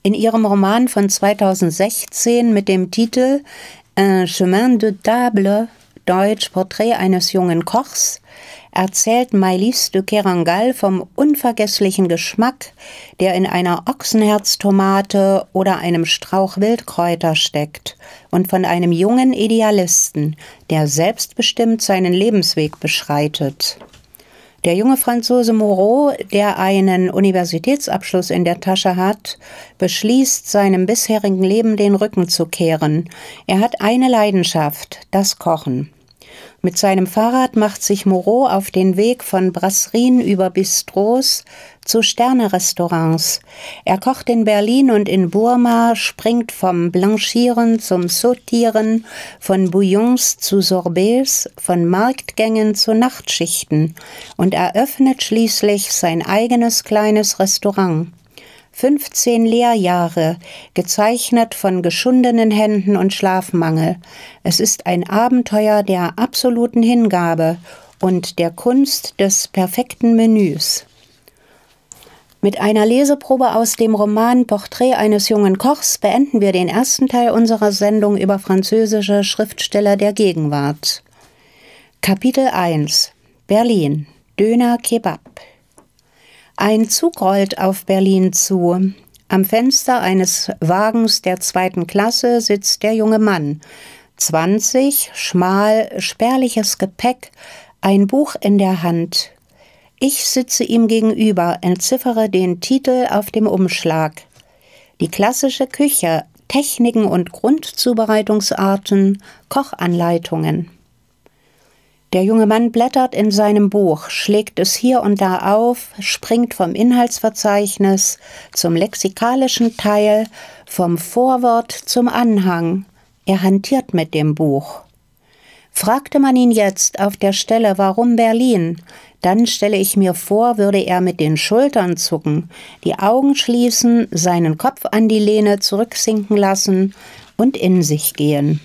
In ihrem Roman von 2016 mit dem Titel Un chemin de table, deutsch Porträt eines jungen Kochs, erzählt Maëlys de Kerangal vom unvergesslichen Geschmack, der in einer Ochsenherztomate oder einem Strauch Wildkräuter steckt, und von einem jungen Idealisten, der selbstbestimmt seinen Lebensweg beschreitet. Der junge Franzose Moreau, der einen Universitätsabschluss in der Tasche hat, beschließt, seinem bisherigen Leben den Rücken zu kehren. Er hat eine Leidenschaft, das Kochen. Mit seinem Fahrrad macht sich Moreau auf den Weg von Brasserien über Bistros zu Sterne-Restaurants. Er kocht in Berlin und in Burma, springt vom Blanchieren zum Sautieren, von Bouillons zu Sorbets, von Marktgängen zu Nachtschichten und eröffnet schließlich sein eigenes kleines Restaurant. 15 Lehrjahre, gezeichnet von geschundenen Händen und Schlafmangel. Es ist ein Abenteuer der absoluten Hingabe und der Kunst des perfekten Menüs. Mit einer Leseprobe aus dem Roman Porträt eines jungen Kochs beenden wir den ersten Teil unserer Sendung über französische Schriftsteller der Gegenwart. Kapitel 1: Berlin, Döner Kebab. Ein Zug rollt auf Berlin zu. Am Fenster eines Wagens der 2. Klasse sitzt der junge Mann. 20, schmal, spärliches Gepäck, ein Buch in der Hand. Ich sitze ihm gegenüber, entziffere den Titel auf dem Umschlag. Die klassische Küche, Techniken und Grundzubereitungsarten, Kochanleitungen. Der junge Mann blättert in seinem Buch, schlägt es hier und da auf, springt vom Inhaltsverzeichnis zum lexikalischen Teil, vom Vorwort zum Anhang. Er hantiert mit dem Buch. Fragte man ihn jetzt auf der Stelle, warum Berlin, dann stelle ich mir vor, würde er mit den Schultern zucken, die Augen schließen, seinen Kopf an die Lehne zurücksinken lassen und in sich gehen.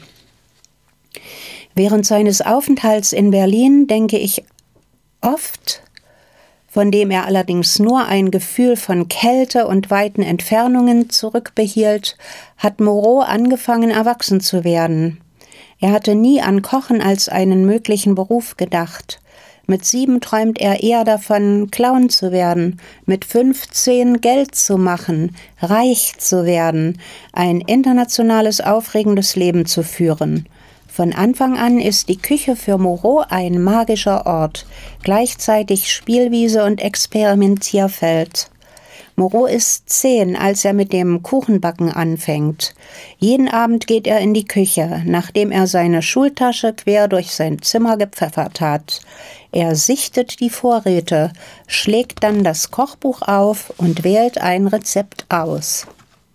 Während seines Aufenthalts in Berlin denke ich oft, von dem er allerdings nur ein Gefühl von Kälte und weiten Entfernungen zurückbehielt, hat Moreau angefangen, erwachsen zu werden. Er hatte nie an Kochen als einen möglichen Beruf gedacht. Mit 7 träumt er eher davon, Clown zu werden, mit 15 Geld zu machen, reich zu werden, ein internationales, aufregendes Leben zu führen. Von Anfang an ist die Küche für Moreau ein magischer Ort, gleichzeitig Spielwiese und Experimentierfeld. Moreau ist 10, als er mit dem Kuchenbacken anfängt. Jeden Abend geht er in die Küche, nachdem er seine Schultasche quer durch sein Zimmer gepfeffert hat. Er sichtet die Vorräte, schlägt dann das Kochbuch auf und wählt ein Rezept aus.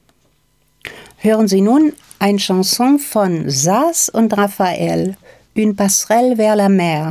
Hören Sie nun eine Chanson von Sass und Raphael, Une passerelle vers la mer.